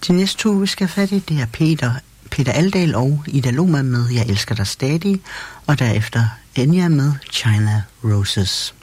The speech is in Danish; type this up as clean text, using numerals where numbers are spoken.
De næste to, vi skal have fat i, det er Peter Aldal og Ida Lohmann med Jeg elsker dig stadig, og derefter Enya med China Roses.